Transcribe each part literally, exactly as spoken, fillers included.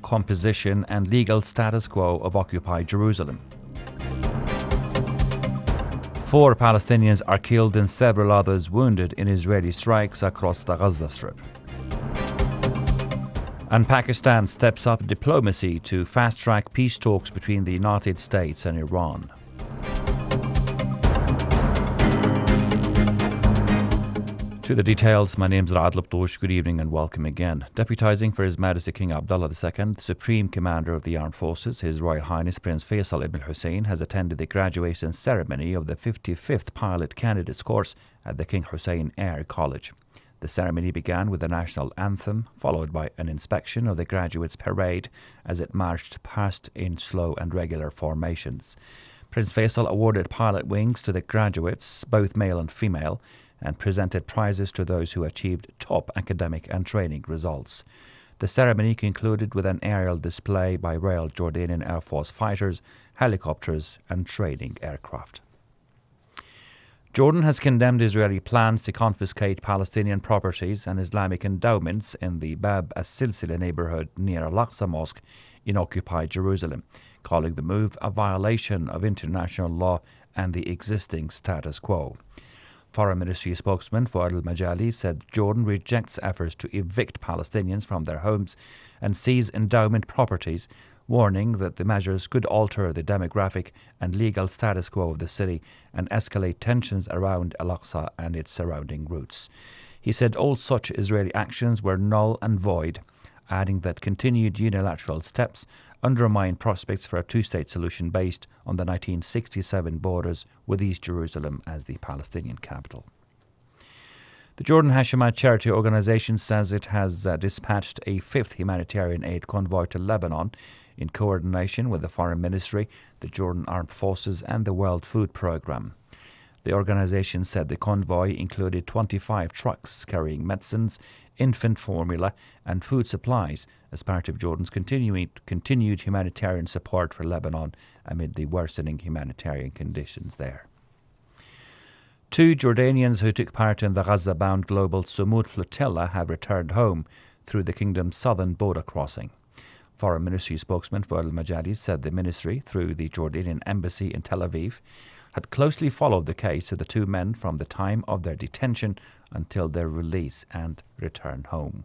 composition and legal status quo of occupied Jerusalem. Four Palestinians are killed and several others wounded in Israeli strikes across the Gaza Strip. And Pakistan steps up diplomacy to fast-track peace talks between the United States and Iran. To the details, my name is Ra'ad Lubtoush. Good evening and welcome again. Deputizing for His Majesty King Abdullah the Second, Supreme Commander of the Armed Forces, His Royal Highness Prince Faisal Ibn Hussein has attended the graduation ceremony of the fifty-fifth Pilot Candidates course at the King Hussein Air College. The ceremony began with the national anthem, followed by an inspection of the graduates' parade as it marched past in slow and regular formations. Prince Faisal awarded pilot wings to the graduates, both male and female, and presented prizes to those who achieved top academic and training results. The ceremony concluded with an aerial display by Royal Jordanian Air Force fighters, helicopters, and training aircraft. Jordan has condemned Israeli plans to confiscate Palestinian properties and Islamic endowments in the Bab as-Silsila neighborhood near Al-Aqsa Mosque in occupied Jerusalem, calling the move a violation of international law and the existing status quo. Foreign Ministry spokesman Fouad al-Majali said Jordan rejects efforts to evict Palestinians from their homes and seize endowment properties, warning that the measures could alter the demographic and legal status quo of the city and escalate tensions around Al-Aqsa and its surrounding routes. He said all such Israeli actions were null and void, adding that continued unilateral steps undermine prospects for a two-state solution based on the nineteen sixty-seven borders with East Jerusalem as the Palestinian capital. The Jordan Hashemite Charity Organization says it has uh, dispatched a fifth humanitarian aid convoy to Lebanon in coordination with the Foreign Ministry, the Jordan Armed Forces and the World Food Programme. The organization said the convoy included twenty-five trucks carrying medicines, infant formula and food supplies as part of Jordan's continuing, continued humanitarian support for Lebanon amid the worsening humanitarian conditions there. Two Jordanians who took part in the Gaza-bound global Sumud flotilla have returned home through the kingdom's southern border crossing. Foreign Ministry spokesman Fouad al-Majali said the ministry, through the Jordanian embassy in Tel Aviv, had closely followed the case of the two men from the time of their detention until their release and return home.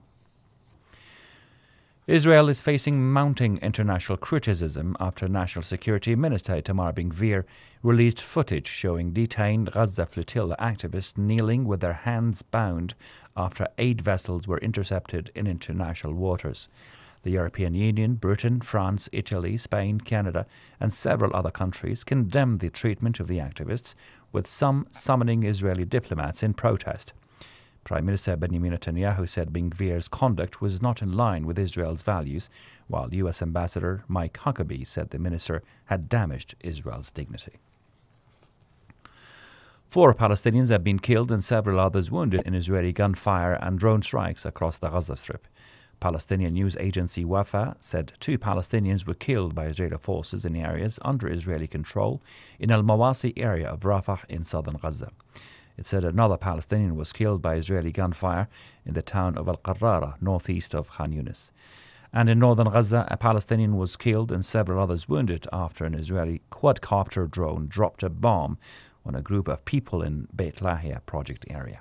Israel is facing mounting international criticism after National Security Minister Itamar Ben-Gvir released footage showing detained Gaza flotilla activists kneeling with their hands bound after aid vessels were intercepted in international waters. The European Union, Britain, France, Italy, Spain, Canada and several other countries condemned the treatment of the activists, with some summoning Israeli diplomats in protest. Prime Minister Benjamin Netanyahu said Ben-Gvir's conduct was not in line with Israel's values, while U S Ambassador Mike Huckabee said the minister had damaged Israel's dignity. Four Palestinians have been killed and several others wounded in Israeli gunfire and drone strikes across the Gaza Strip. Palestinian news agency Wafa said two Palestinians were killed by Israeli forces in areas under Israeli control in Al-Mawasi area of Rafah in southern Gaza. It said another Palestinian was killed by Israeli gunfire in the town of Al-Qarrara, northeast of Khan Yunis. And in northern Gaza, a Palestinian was killed and several others wounded after an Israeli quadcopter drone dropped a bomb on a group of people in Beit Lahia project area.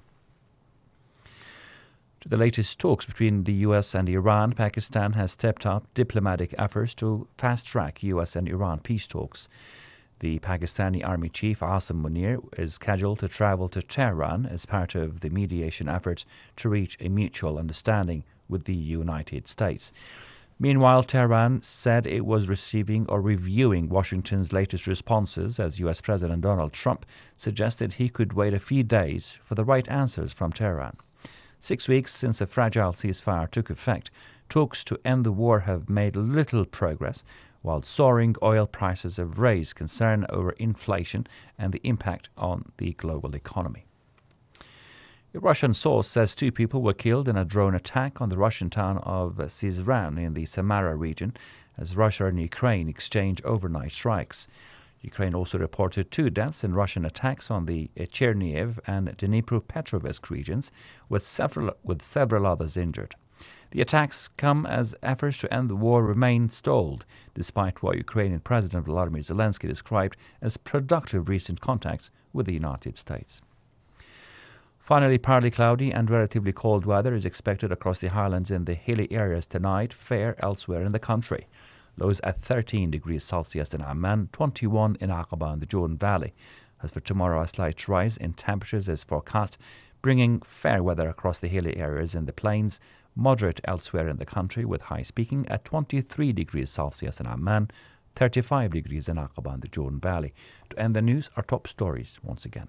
To the latest talks between the U S and Iran, Pakistan has stepped up diplomatic efforts to fast-track U S and Iran peace talks. The Pakistani Army Chief Asim Munir is scheduled to travel to Tehran as part of the mediation efforts to reach a mutual understanding with the United States. Meanwhile, Tehran said it was receiving or reviewing Washington's latest responses as U S President Donald Trump suggested he could wait a few days for the right answers from Tehran. Six weeks since a fragile ceasefire took effect, talks to end the war have made little progress, while soaring oil prices have raised concern over inflation and the impact on the global economy. A Russian source says two people were killed in a drone attack on the Russian town of Syzran in the Samara region as Russia and Ukraine exchanged overnight strikes. Ukraine also reported two deaths in Russian attacks on the Chernihiv and Dnipropetrovsk regions, with several with several others injured. The attacks come as efforts to end the war remain stalled, despite what Ukrainian President Volodymyr Zelensky described as productive recent contacts with the United States. Finally, partly cloudy and relatively cold weather is expected across the highlands in the hilly areas tonight, fair elsewhere in the country. Lows at thirteen degrees Celsius in Amman, twenty-one in Aqaba and the Jordan Valley. As for tomorrow, a slight rise in temperatures is forecast, bringing fair weather across the hilly areas in the plains, moderate elsewhere in the country, with highs peaking at twenty-three degrees Celsius in Amman, thirty-five degrees in Aqaba and the Jordan Valley. To end the news, our top stories once again.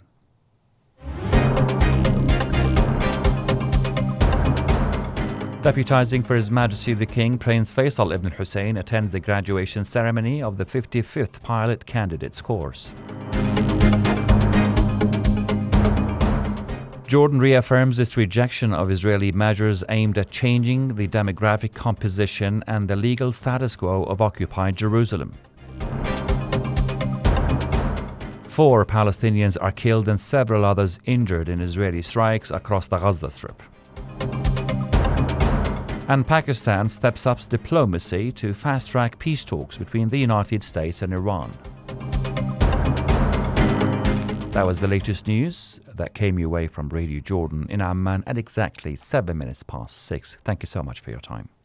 Deputising for His Majesty the King, Prince Faisal Ibn Hussein attends the graduation ceremony of the fifty-fifth Pilot Candidates course. Jordan reaffirms its rejection of Israeli measures aimed at changing the demographic composition and the legal status quo of occupied Jerusalem. Four Palestinians are killed and several others injured in Israeli strikes across the Gaza Strip. And Pakistan steps up diplomacy to fast-track peace talks between the United States and Iran. That was the latest news that came your way from Radio Jordan in Amman at exactly seven minutes past six. Thank you so much for your time.